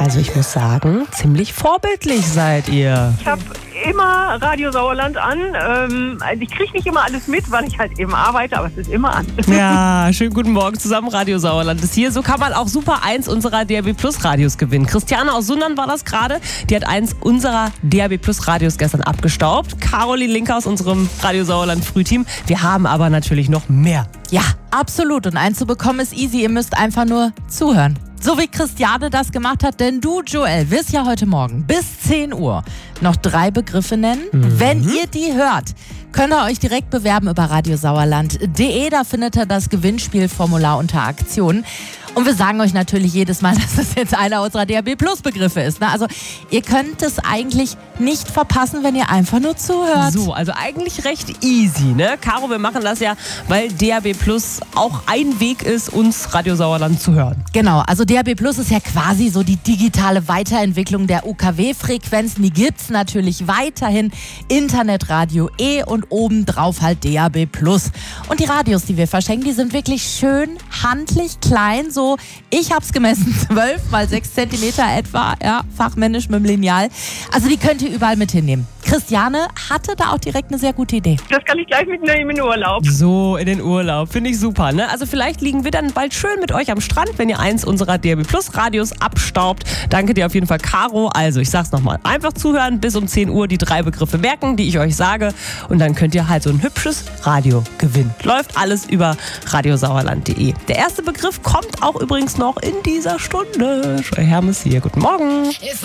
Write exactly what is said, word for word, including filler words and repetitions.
Also ich muss sagen, ziemlich vorbildlich seid ihr. Ich habe immer Radio Sauerland an. Ähm, also ich kriege nicht immer alles mit, weil ich halt eben arbeite, aber es ist immer an. Ja, schönen guten Morgen zusammen. Radio Sauerland ist hier. So kann man auch Super eins unserer D A B Plus Radios gewinnen. Christiane aus Sundern war das gerade. Die hat eins unserer D A B Plus Radios gestern abgestaubt. Caroline Linker aus unserem Radio Sauerland Frühteam. Wir haben aber natürlich noch mehr. Ja, absolut. Und eins zu bekommen ist easy. Ihr müsst einfach nur zuhören. So wie Christiane das gemacht hat, denn du, Joel, wirst ja heute Morgen bis zehn Uhr noch drei Begriffe nennen. Mhm. Wenn ihr die hört, könnt ihr euch direkt bewerben über radiosauerland punkt de. Da findet ihr das Gewinnspielformular unter Aktion. Und wir sagen euch natürlich jedes Mal, dass das jetzt einer unserer D A B Plus Begriffe ist. Ne? Also ihr könnt es eigentlich nicht verpassen, wenn ihr einfach nur zuhört. So, also eigentlich recht easy, ne? Caro, wir machen das ja, weil D A B Plus auch ein Weg ist, uns Radio Sauerland zu hören. Genau, also D A B Plus ist ja quasi so die digitale Weiterentwicklung der U K W-Frequenzen. Die gibt's natürlich weiterhin. Internetradio E und obendrauf halt D A B Plus. Und die Radios, die wir verschenken, die sind wirklich schön handlich klein, so ich habe es gemessen, zwölf mal sechs Zentimeter etwa, ja, fachmännisch mit dem Lineal. Also die könnt ihr überall mit hinnehmen. Christiane hatte da auch direkt eine sehr gute Idee. Das kann ich gleich mitnehmen in den Urlaub. So, in den Urlaub. Finde ich super, ne? Also vielleicht liegen wir dann bald schön mit euch am Strand, wenn ihr eins unserer D A B Plus Radios abstaubt. Danke dir auf jeden Fall, Caro. Also, ich sag's nochmal. Einfach zuhören, bis um zehn Uhr die drei Begriffe merken, die ich euch sage. Und dann könnt ihr halt so ein hübsches Radio gewinnen. Läuft alles über radiosauerland punkt de. Der erste Begriff kommt auch übrigens noch in dieser Stunde. Joel Hermes hier. Guten Morgen.